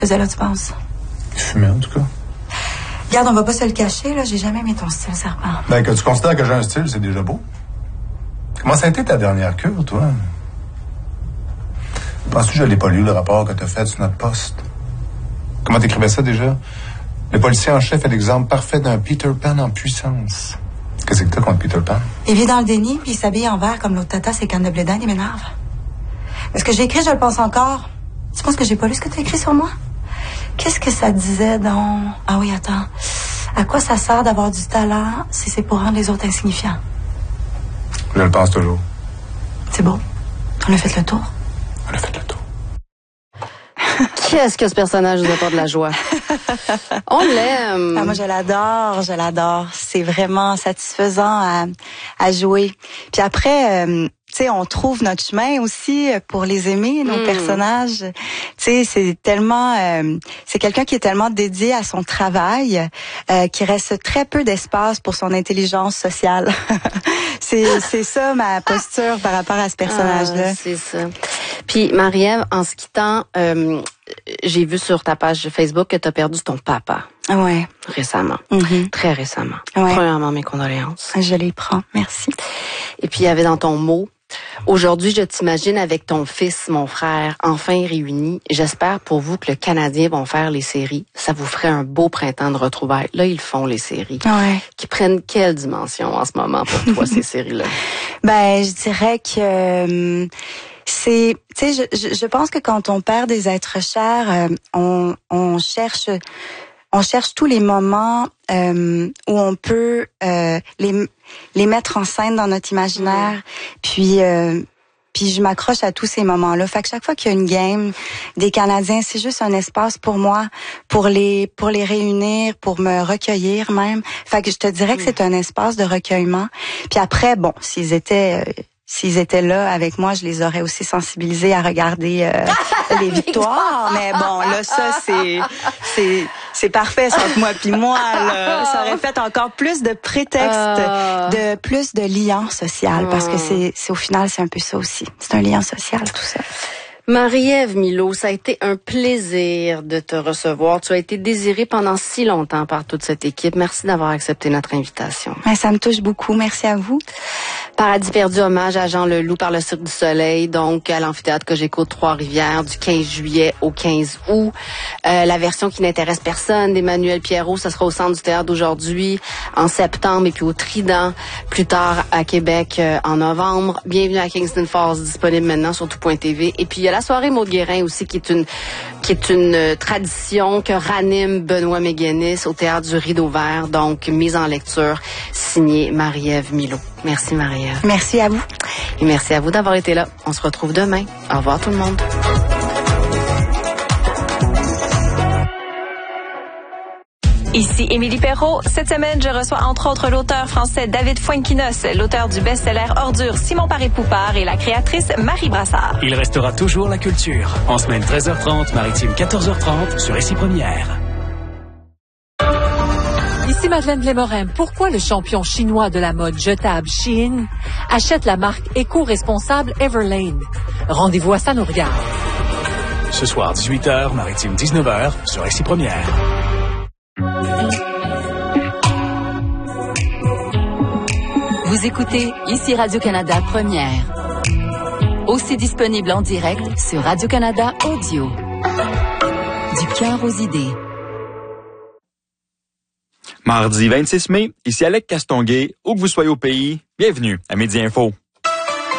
faisais là, tu penses? Fumé, en tout cas. Regarde, on va pas se le cacher, là. J'ai jamais aimé ton style, serpent. Ben, que tu considères que j'ai un style, c'est déjà beau. Comment ça a été ta dernière cure, toi? Penses-tu que je l'ai pas lu, le rapport que t'as fait sur notre poste? Comment t'écrivais ça, déjà? Le policier en chef est l'exemple parfait d'un Peter Pan en puissance. Qu'est-ce que t'as contre Peter Pan? Il vit dans le déni, puis il s'habille en vert comme l'autre tata, ses cannes de blé d'Inde, il m'énerve. Est-ce que j'ai écrit, je le pense encore? Tu penses que j'ai pas lu ce que t'as écrit sur moi? Qu'est-ce que ça disait dans... Ah oui, attends. À quoi ça sert d'avoir du talent si c'est pour rendre les autres insignifiants? Je le pense toujours. C'est beau. On a fait le tour. On a fait le tour. Qu'est-ce que ce personnage nous apporte de la joie? On l'aime. Ah, moi, je l'adore, je l'adore. C'est vraiment satisfaisant à jouer. Puis après, tu sais, on trouve notre chemin aussi pour les aimer, nos personnages. Tu sais, c'est tellement... c'est quelqu'un qui est tellement dédié à son travail qu'il reste très peu d'espace pour son intelligence sociale. c'est ça ma posture par rapport à ce personnage-là. C'est ça. Puis, Marie-Ève, en se quittant, j'ai vu sur ta page Facebook que tu as perdu ton papa. Ouais. Récemment. Très récemment. Ouais. Premièrement, mes condoléances. Je les prends. Merci. Et puis, il y avait dans ton mot, aujourd'hui, je t'imagine avec ton fils, mon frère, enfin réunis. J'espère pour vous que le Canadien vont faire les séries. Ça vous ferait un beau printemps de retrouvailles. Là, ils font les séries. Ouais. Qui prennent quelle dimension en ce moment pour toi, ces séries-là? Ben, je dirais que... c'est, tu sais, je pense que quand on perd des êtres chers, on cherche tous les moments où on peut les mettre en scène dans notre imaginaire. Puis je m'accroche à tous ces moments-là. Fait que chaque fois qu'il y a une game des Canadiens, c'est juste un espace pour moi, pour les réunir, pour me recueillir même. Fait que je te dirais que c'est un espace de recueillement. Puis après, bon, s'ils étaient là avec moi, je les aurais aussi sensibilisés à regarder les victoires. Mais bon, là, ça, c'est parfait, ça, entre moi puis moi, là. Ça aurait fait encore plus de prétexte, plus de lien social. Parce que c'est au final, c'est un peu ça aussi. C'est un lien social, tout ça. Marie-Ève Milot, ça a été un plaisir de te recevoir. Tu as été désirée pendant si longtemps par toute cette équipe. Merci d'avoir accepté notre invitation. Ça me touche beaucoup. Merci à vous. Paradis perdu, hommage à Jean Leloup par le Cirque du Soleil, donc à l'amphithéâtre Cogeco de Trois-Rivières du 15 juillet au 15 août. La version qui n'intéresse personne d'Emmanuel Pierrot, ça sera au Centre du Théâtre d'aujourd'hui, en septembre, et puis au Trident, plus tard à Québec en novembre. Bienvenue à Kingston Falls, disponible maintenant sur tout.tv. Et puis il y a la soirée Maud Guérin aussi, qui est une tradition que ranime Benoît Méguénis au Théâtre du Rideau Vert, donc mise en lecture, signée Marie-Ève Milot. Merci Marie-Ève. Merci à vous. Et merci à vous d'avoir été là. On se retrouve demain. Au revoir tout le monde. Ici Émilie Perrault. Cette semaine, je reçois entre autres l'auteur français David Fuenquinos, l'auteur du best-seller Ordure Simon Paré-Poupard et la créatrice Marie Brassard. Il restera toujours la culture. En semaine 13h30, maritime 14h30 sur Ici Première. Ici Madeleine Blémorin. Pourquoi le champion chinois de la mode jetable Shein achète la marque éco-responsable Everlane? Rendez-vous à Ça nous regarde. Ce soir, 18h, maritime 19h sur Ici Première. Vous écoutez Ici Radio-Canada Première. Aussi disponible en direct sur Radio-Canada Audio. Du cœur aux idées. Mardi 26 mai, ici Alec Castonguay, où que vous soyez au pays, bienvenue à Midi Info.